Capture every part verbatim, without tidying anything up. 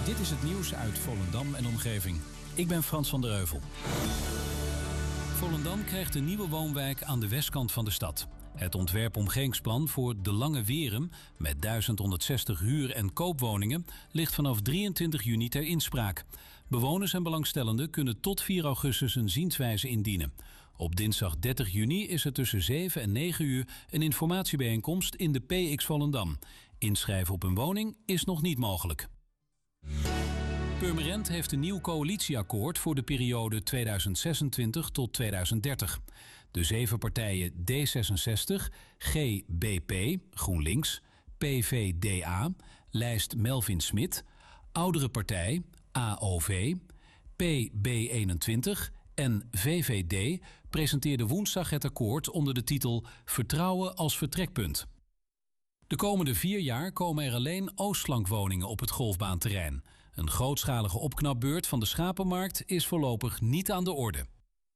Dit is het nieuws uit Volendam en omgeving. Ik ben Frans van der Heuvel. Volendam krijgt een nieuwe woonwijk aan de westkant van de stad. Het ontwerp-omgevingsplan voor De Lange Werum met duizend honderdzestig huur- en koopwoningen ligt vanaf drieëntwintig juni ter inspraak. Bewoners en belangstellenden kunnen tot vier augustus een zienswijze indienen. Op dinsdag dertig juni is er tussen zeven en negen uur een informatiebijeenkomst in de P X Volendam. Inschrijven op een woning is nog niet mogelijk. Purmerend heeft een nieuw coalitieakkoord voor de periode tweeduizend zesentwintig tot tweeduizend dertig. De zeven partijen D zesenzestig, G B P, GroenLinks, P V D A, lijst Melvin Smit, Oudere Partij, A O V, P B eenentwintig en V V D presenteerden woensdag het akkoord onder de titel Vertrouwen als vertrekpunt. De komende vier jaar komen er alleen oostflankwoningen op het golfbaanterrein. Een grootschalige opknapbeurt van de Schapenmarkt is voorlopig niet aan de orde.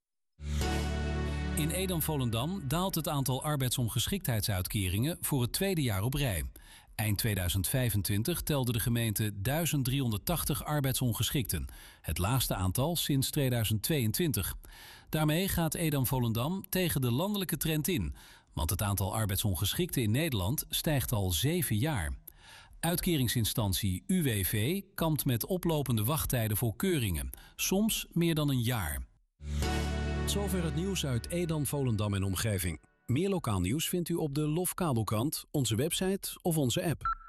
In Edam-Volendam daalt het aantal arbeidsongeschiktheidsuitkeringen voor het tweede jaar op rij. Eind tweeduizend vijfentwintig telde de gemeente duizend driehonderdtachtig arbeidsongeschikten. Het laagste aantal sinds tweeduizend tweeëntwintig. Daarmee gaat Edam-Volendam tegen de landelijke trend in. Want het aantal arbeidsongeschikten in Nederland stijgt al zeven jaar. Uitkeringsinstantie U W V kampt met oplopende wachttijden voor keuringen. Soms meer dan een jaar. Tot zover het nieuws uit Edam, Volendam en omgeving. Meer lokaal nieuws vindt u op de Lofkabelkrant, onze website of onze app.